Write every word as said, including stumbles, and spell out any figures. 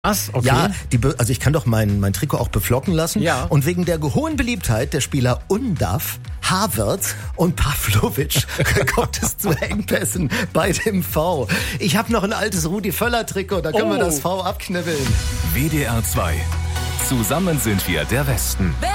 Was? Okay. Ja, die, Be- also ich kann doch mein, mein Trikot auch beflocken lassen. Ja. Und wegen der hohen Beliebtheit der Spieler Undav, Havertz und Pavlovic kommt es zu Engpässen bei dem V. Ich habe noch ein altes Rudi Völler Trikot, da können Oh. wir das V abknibbeln. W D R zwei. Zusammen sind wir der Westen.